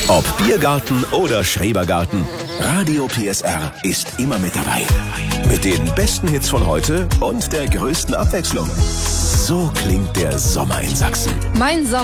Ob Biergarten oder Schrebergarten, Radio PSR ist immer mit dabei. Mit den besten Hits von heute und der größten Abwechslung. So klingt der Sommer in Sachsen. Mein Sommer.